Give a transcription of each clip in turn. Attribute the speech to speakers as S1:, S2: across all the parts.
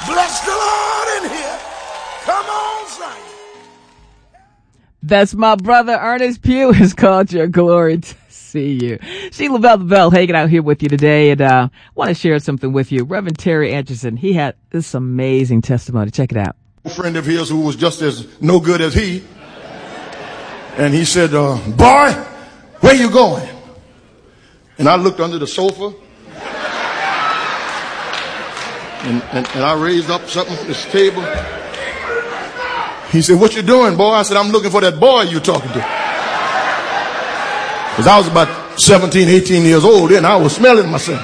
S1: Bless the Lord in here. Come on, Zion.
S2: That's my brother Ernest Pugh. It's called Your Glory to See You. Sheila Bell hanging out here with you today, and want to share something with you. Reverend Terry Anderson, he had this amazing testimony. Check it out.
S1: A friend of his who was just as no good as he, and he said, boy, where you going? And I looked under the sofa, and I raised up something from this table. He said, what you doing, boy? I said, I'm looking for that boy you talking to. Because I was about 17, 18 years old then. I was smelling myself.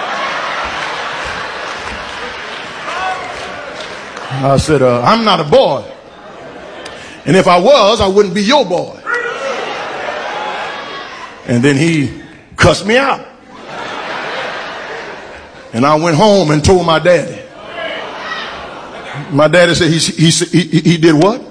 S1: I said, I'm not a boy. And if I was, I wouldn't be your boy. And then he cussed me out. And I went home and told my daddy. My daddy said, he did what?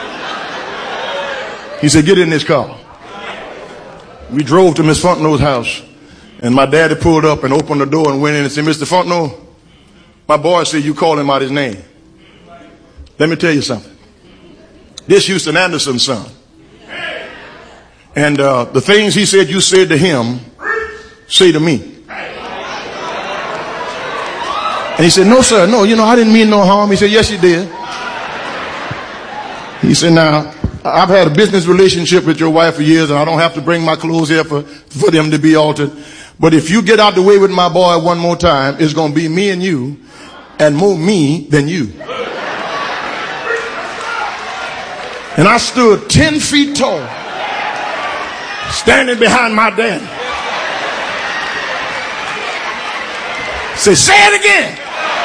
S1: He said, get in this car. We drove to Miss Fontenot's house, and my daddy pulled up and opened the door and went in and said, Mr. Fontenot, my boy said you call him out his name. Let me tell you something. This Houston Anderson's son. And the things he said you said to him, say to me. And he said, no, sir, no, I didn't mean no harm. He said, yes, you did. He said, now, I've had a business relationship with your wife for years, and I don't have to bring my clothes here for them to be altered. But if you get out the way with my boy one more time, it's going to be me and you, and more me than you. And I stood 10 feet tall, standing behind my daddy. Say it again.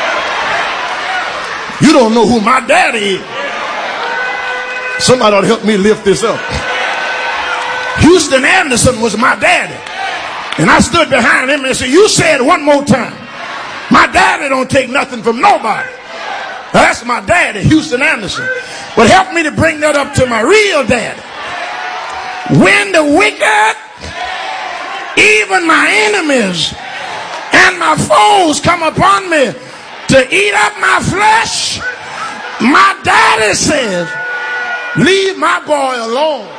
S1: You don't know who my daddy is. Somebody ought to help me lift this up. Houston Anderson was my daddy. And I stood behind him and said, you say it one more time. My daddy don't take nothing from nobody. Now, that's my daddy, Houston Anderson. But help me to bring that up to my real daddy. When the wicked, even my enemies and my foes come upon me to eat up my flesh, my daddy says, leave my boy alone.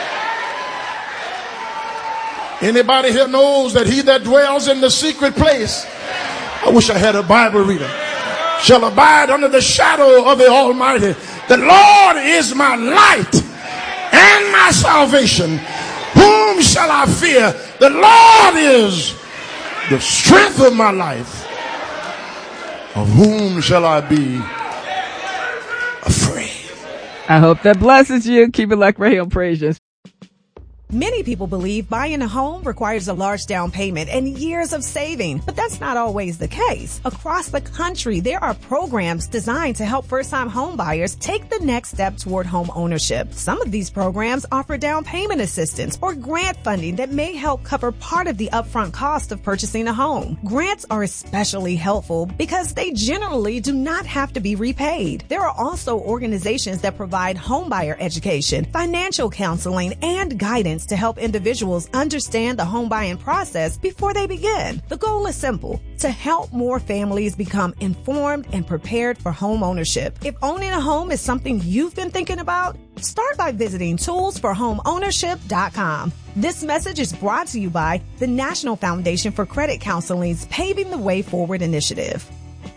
S1: Anybody here knows that he that dwells in the secret place, I wish I had a Bible reader, shall abide under the shadow of the Almighty. The Lord is my light and my salvation. Whom shall I fear? The Lord is the strength of my life. Of whom shall I be afraid?
S2: I hope that blesses you. Keep it like Radio Praise You.
S3: Many people believe buying a home requires a large down payment and years of saving, but that's not always the case. Across the country, there are programs designed to help first-time home buyers take the next step toward home ownership. Some of these programs offer down payment assistance or grant funding that may help cover part of the upfront cost of purchasing a home. Grants are especially helpful because they generally do not have to be repaid. There are also organizations that provide homebuyer education, financial counseling, and guidance to help individuals understand the home buying process before they begin. The goal is simple: to help more families become informed and prepared for home ownership. If owning a home is something you've been thinking about, start by visiting toolsforhomeownership.com. This message is brought to you by the National Foundation for Credit Counseling's Paving the Way Forward initiative.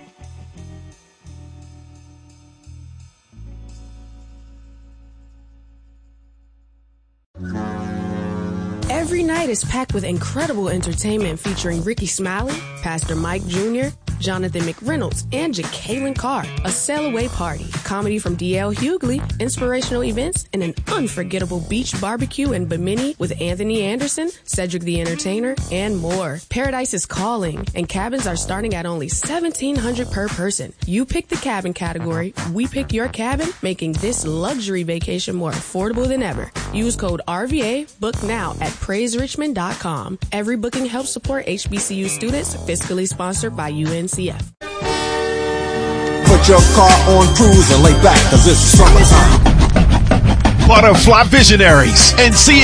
S4: Every night is packed with incredible entertainment featuring Ricky Smiley, Pastor Mike Jr., Jonathan McReynolds, and Jacqueline Carr. A sail-away party, comedy from D.L. Hughley, inspirational events, and an unforgettable beach barbecue in Bimini with Anthony Anderson, Cedric the Entertainer, and more. Paradise is calling, and cabins are starting at only $1,700 per person. You pick the cabin category, we pick your cabin, making this luxury vacation more affordable than ever. Use code RVA, book now at PraiseRichmond.com. Every booking helps support HBCU students, fiscally sponsored by UNCF.
S5: Put your car on cruise and lay back, 'cause it's summertime.
S6: Butterfly Visionaries and